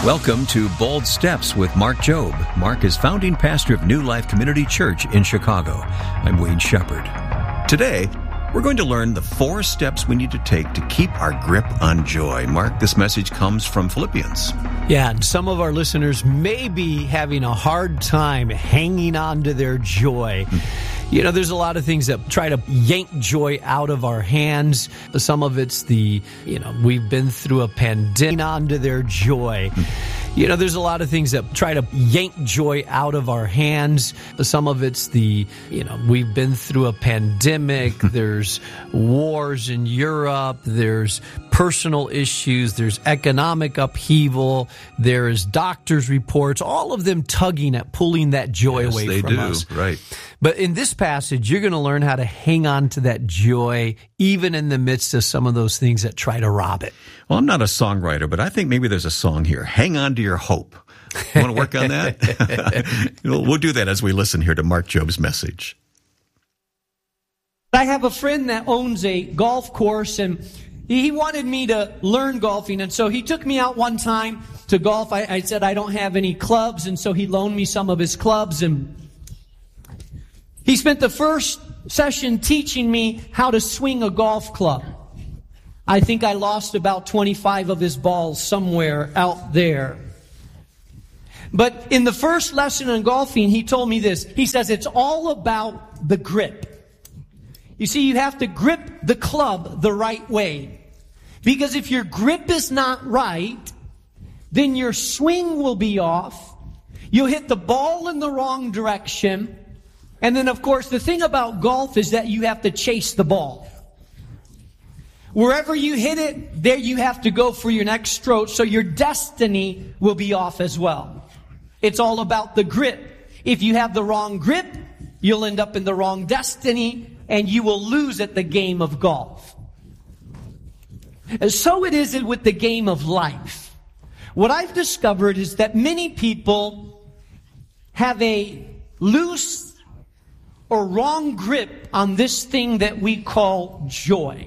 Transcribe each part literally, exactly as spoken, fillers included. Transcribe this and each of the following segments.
Welcome to Bold Steps with Mark Jobe. Mark is founding pastor of New Life Community Church in Chicago. I'm Wayne Shepherd. Today, we're going to learn the four steps we need to take to keep our grip on joy. Mark, this message comes from Philippians. Yeah, and some of our listeners may be having a hard time hanging on to their joy. You know, there's a lot of things that try to yank joy out of our hands. Some of it's the, you know, we've been through a pandemic, onto their joy. You know, there's a lot of things that try to yank joy out of our hands. Some of it's the, you know, we've been through a pandemic. There's wars in Europe. There's personal issues. There's economic upheaval. There's doctors' reports. All of them tugging at pulling that joy yes, away they from do. us. Right. But in this passage, you're going to learn how to hang on to that joy, even in the midst of some of those things that try to rob it. Well, I'm not a songwriter, but I think maybe there's a song here. Hang on to your hope. You want to work on that? We'll do that as we listen here to Mark Jobe's message. I have a friend that owns a golf course, and he wanted me to learn golfing. And so he took me out one time to golf. I, I said I don't have any clubs, and so he loaned me some of his clubs. And he spent the first session teaching me how to swing a golf club. I think I lost about twenty-five of his balls somewhere out there. But in the first lesson on golfing, he told me this. He says it's all about the grip. You see, you have to grip the club the right way. Because if your grip is not right, then your swing will be off. You'll hit the ball in the wrong direction. And then, of course, the thing about golf is that you have to chase the ball. Wherever you hit it, there you have to go for your next stroke, so your destiny will be off as well. It's all about the grip. If you have the wrong grip, you'll end up in the wrong destiny, and you will lose at the game of golf. And so it is with the game of life. What I've discovered is that many people have a loose or wrong grip on this thing that we call joy.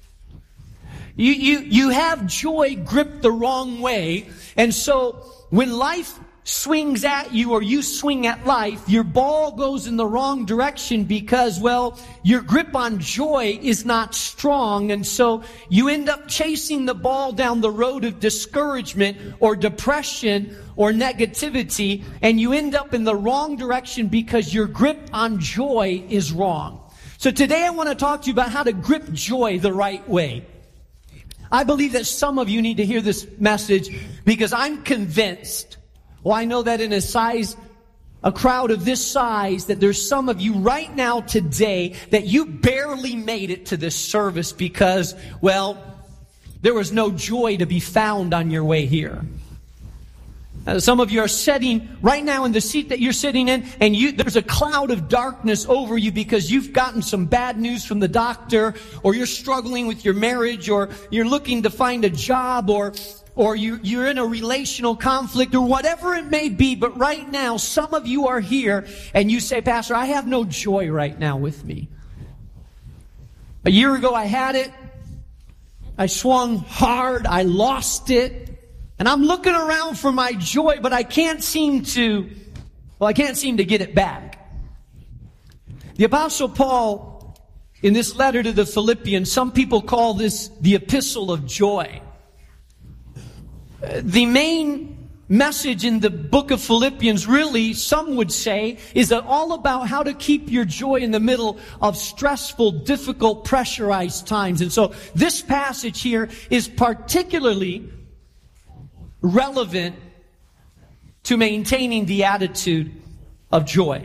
You, you, you have joy gripped the wrong way, and so when life swings at you or you swing at life, your ball goes in the wrong direction because, well, your grip on joy is not strong, and so you end up chasing the ball down the road of discouragement or depression or negativity, and you end up in the wrong direction because your grip on joy is wrong. So today I want to talk to you about how to grip joy the right way. I believe that some of you need to hear this message because I'm convinced, well, I know that in a size, a crowd of this size, that there's some of you right now today that you barely made it to this service because, well, there was no joy to be found on your way here. Uh, some of you are sitting right now in the seat that you're sitting in, and you, there's a cloud of darkness over you because you've gotten some bad news from the doctor, or you're struggling with your marriage, or you're looking to find a job, or or you, you're in a relational conflict, or whatever it may be. But right now, some of you are here, and you say, Pastor, I have no joy right now with me. A year ago, I had it. I swung hard. I lost it. And I'm looking around for my joy, but I can't seem to, well, I can't seem to get it back. The Apostle Paul, in this letter to the Philippians, some people call this the epistle of joy. The main message in the book of Philippians, really, some would say, is that all about how to keep your joy in the middle of stressful, difficult, pressurized times. And so this passage here is particularly relevant to maintaining the attitude of joy.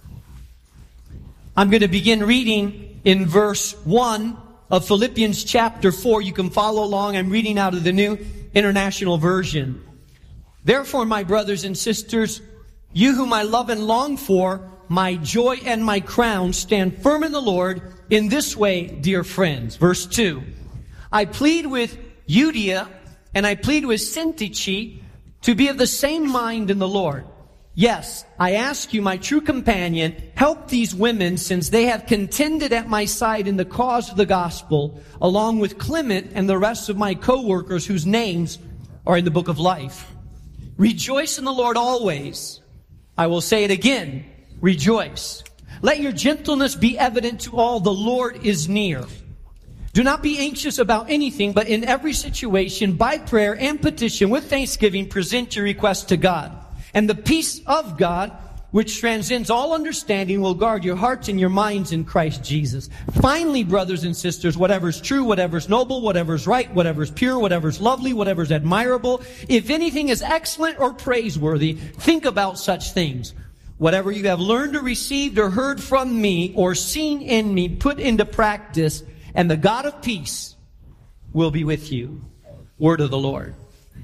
I'm going to begin reading in verse one of Philippians chapter four. You can follow along. I'm reading out of the New International Version. Therefore, my brothers and sisters, you whom I love and long for, my joy and my crown, stand firm in the Lord in this way, dear friends. Verse two. I plead with Euodia and I plead with Syntyche to be of the same mind in the Lord. Yes, I ask you, my true companion, help these women, since they have contended at my side in the cause of the gospel, along with Clement and the rest of my co-workers whose names are in the book of life. Rejoice in the Lord always. I will say it again. Rejoice. Let your gentleness be evident to all. The Lord is near. Do not be anxious about anything, but in every situation, by prayer and petition, with thanksgiving, present your requests to God. And the peace of God, which transcends all understanding, will guard your hearts and your minds in Christ Jesus. Finally, brothers and sisters, whatever's true, whatever's noble, whatever's right, whatever's pure, whatever's lovely, whatever's admirable, if anything is excellent or praiseworthy, think about such things. Whatever you have learned or received or heard from me or seen in me, put into practice, and the God of peace will be with you. Word of the Lord.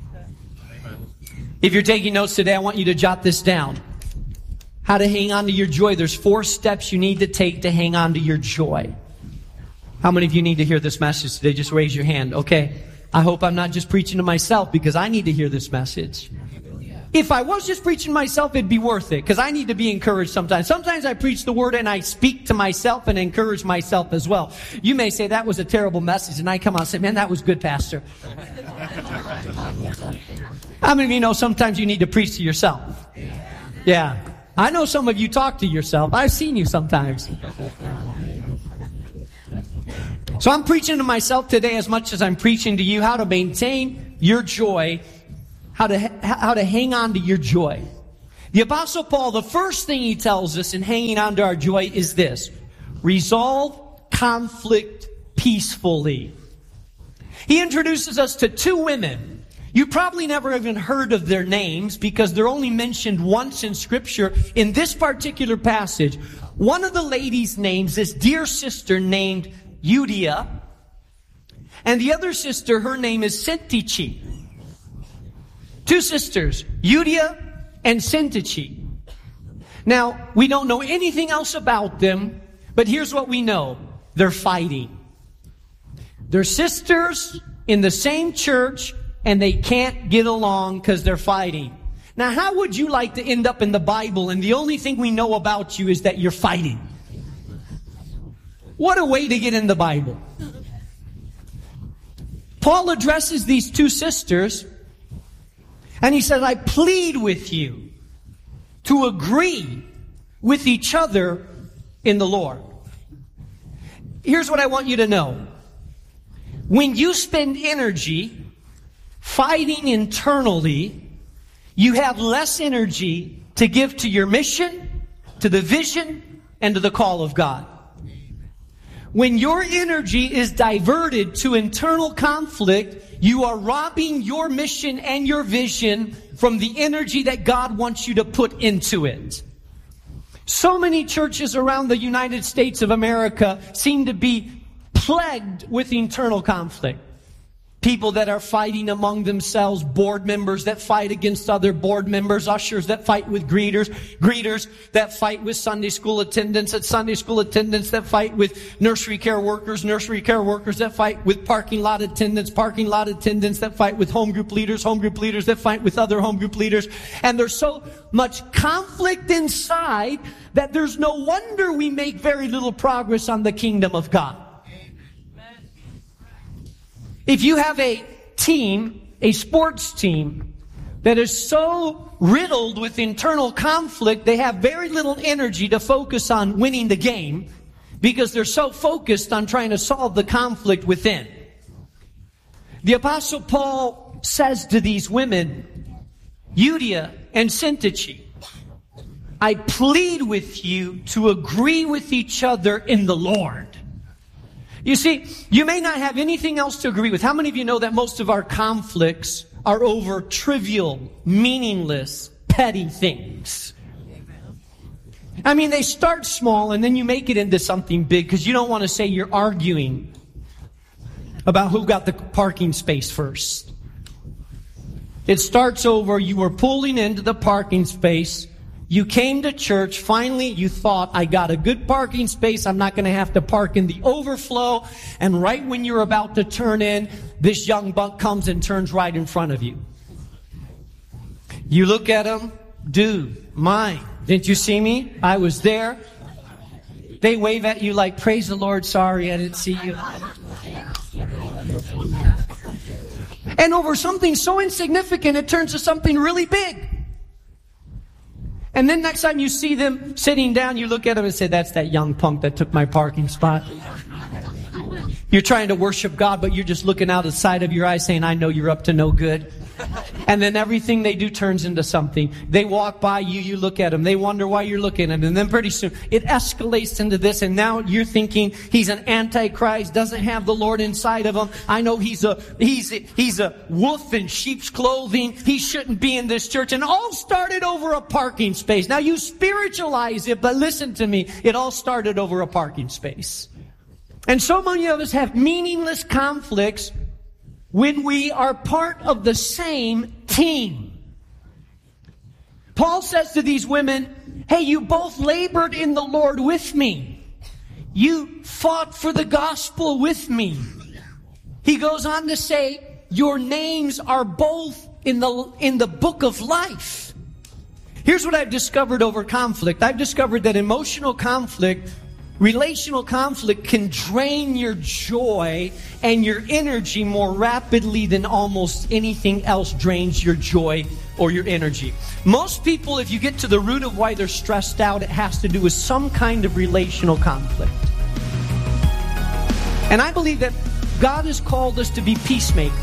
If you're taking notes today, I want you to jot this down. How to hang on to your joy. There's four steps you need to take to hang on to your joy. How many of you need to hear this message today? Just raise your hand. Okay. I hope I'm not just preaching to myself, because I need to hear this message. If I was just preaching to myself, it'd be worth it, because I need to be encouraged sometimes. Sometimes I preach the word and I speak to myself and encourage myself as well. You may say that was a terrible message, and I come out and say, man, that was good, Pastor. How many of you know sometimes you need to preach to yourself? Yeah. I know some of you talk to yourself. I've seen you sometimes. So I'm preaching to myself today as much as I'm preaching to you how to maintain your joy, how to how to hang on to your joy. The Apostle Paul, the first thing he tells us in hanging on to our joy is this: resolve conflict peacefully. He introduces us to two women. You probably never even heard of their names because they're only mentioned once in Scripture in this particular passage. One of the ladies' names, this dear sister named Euodia, and the other sister, her name is Syntyche. Two sisters, Euodia and Syntyche. Now, we don't know anything else about them, but here's what we know. They're fighting. They're sisters in the same church, and they can't get along because they're fighting. Now, how would you like to end up in the Bible and the only thing we know about you is that you're fighting? What a way to get in the Bible. Paul addresses these two sisters, and he says, I plead with you to agree with each other in the Lord. Here's what I want you to know. When you spend energy fighting internally, you have less energy to give to your mission, to the vision, and to the call of God. When your energy is diverted to internal conflict, you are robbing your mission and your vision from the energy that God wants you to put into it. So many churches around the United States of America seem to be plagued with internal conflict. People that are fighting among themselves, board members that fight against other board members, ushers that fight with greeters, greeters that fight with Sunday school attendants, at Sunday school attendants that fight with nursery care workers, nursery care workers that fight with parking lot attendants, parking lot attendants that fight with home group leaders, home group leaders that fight with other home group leaders. And there's so much conflict inside that there's no wonder we make very little progress on the kingdom of God. If you have a team, a sports team, that is so riddled with internal conflict, they have very little energy to focus on winning the game because they're so focused on trying to solve the conflict within. The Apostle Paul says to these women, Euodia and Syntyche, I plead with you to agree with each other in the Lord. You see, you may not have anything else to agree with. How many of you know that most of our conflicts are over trivial, meaningless, petty things? I mean, they start small and then you make it into something big because you don't want to say you're arguing about who got the parking space first. It starts over, you were pulling into the parking space. You came to church, finally you thought, I got a good parking space, I'm not going to have to park in the overflow. And right when you're about to turn in, this young buck comes and turns right in front of you. You look at him, dude, mine, didn't you see me? I was there. They wave at you like, praise the Lord, sorry, I didn't see you. And over something so insignificant, it turns to something really big. And then next time you see them sitting down, you look at them and say, that's that young punk that took my parking spot. You're trying to worship God, but you're just looking out the side of your eye saying, I know you're up to no good. And then everything they do turns into something. They walk by you, you look at them. They wonder why you're looking at them. And then pretty soon it escalates into this. And now you're thinking he's an antichrist, doesn't have the Lord inside of him. I know he's a, he's a, he's a wolf in sheep's clothing. He shouldn't be in this church. And all started over a parking space. Now you spiritualize it, but listen to me. It all started over a parking space. And so many of us have meaningless conflicts when we are part of the same team. Paul says to these women, hey, you both labored in the Lord with me. You fought for the gospel with me. He goes on to say, your names are both in the, in the book of life. Here's what I've discovered over conflict. I've discovered that emotional conflict, relational conflict can drain your joy and your energy more rapidly than almost anything else drains your joy or your energy. Most people, if you get to the root of why they're stressed out, it has to do with some kind of relational conflict. And I believe that God has called us to be peacemakers.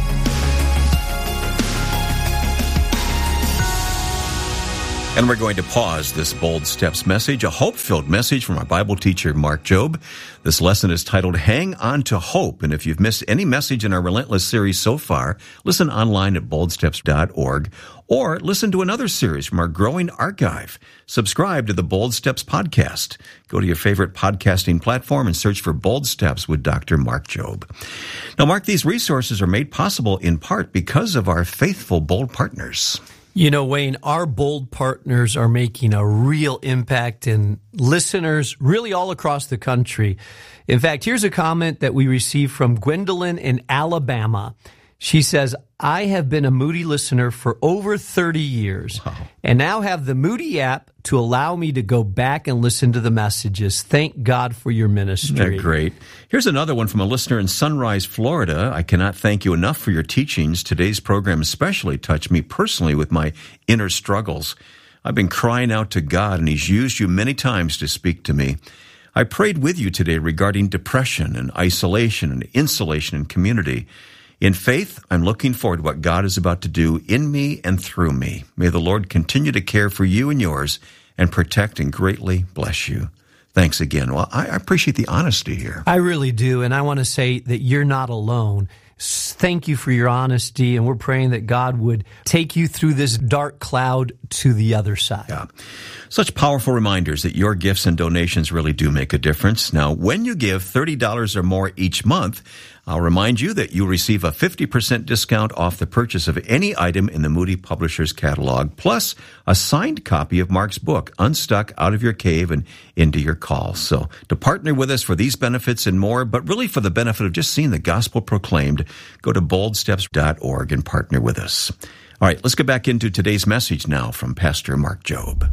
And we're going to pause this Bold Steps message, a hope-filled message from our Bible teacher, Mark Jobe. This lesson is titled, Hang On to Hope. And if you've missed any message in our Relentless series so far, listen online at bold steps dot org or listen to another series from our growing archive. Subscribe to the Bold Steps podcast. Go to your favorite podcasting platform and search for Bold Steps with Doctor Mark Jobe. Now, Mark, these resources are made possible in part because of our faithful Bold partners. You know, Wayne, our Bold partners are making a real impact in listeners really all across the country. In fact, here's a comment that we received from Gwendolyn in Alabama. She says, I have been a Moody listener for over thirty years wow. and now have the Moody app to allow me to go back and listen to the messages. Thank God for your ministry. They're great. Here's another one from a listener in Sunrise, Florida. I cannot thank you enough for your teachings. Today's program especially touched me personally with my inner struggles. I've been crying out to God, and He's used you many times to speak to me. I prayed with you today regarding depression and isolation and insulation in community. In faith, I'm looking forward to what God is about to do in me and through me. May the Lord continue to care for you and yours and protect and greatly bless you. Thanks again. Well, I appreciate the honesty here. I really do, and I want to say that you're not alone. Thank you for your honesty, and we're praying that God would take you through this dark cloud to the other side. Yeah. Such powerful reminders that your gifts and donations really do make a difference. Now, when you give thirty dollars or more each month, I'll remind you that you'll receive a fifty percent discount off the purchase of any item in the Moody Publishers catalog, plus a signed copy of Mark's book, Unstuck Out of Your Cave and Into Your Call. So to partner with us for these benefits and more, but really for the benefit of just seeing the gospel proclaimed, go to bold steps dot org and partner with us. All right, let's get back into today's message now from Pastor Mark Jobe.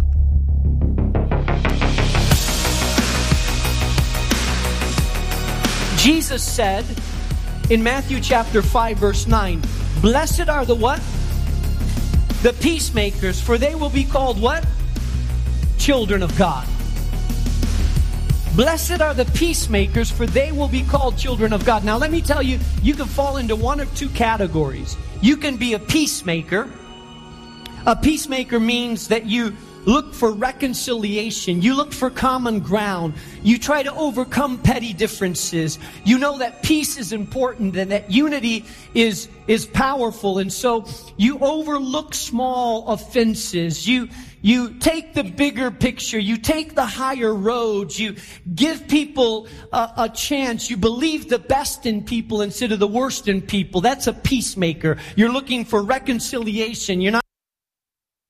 Jesus said in Matthew chapter five, verse nine, blessed are the what? The peacemakers, for they will be called what? Children of God. Blessed are the peacemakers, for they will be called children of God. Now let me tell you, you can fall into one of two categories. You can be a peacemaker. A peacemaker means that you look for reconciliation. You look for common ground. You try to overcome petty differences. You know that peace is important and that unity is, is powerful. And so you overlook small offenses. You, you take the bigger picture. You take the higher roads. You give people a, a chance. You believe the best in people instead of the worst in people. That's a peacemaker. You're looking for reconciliation. You're not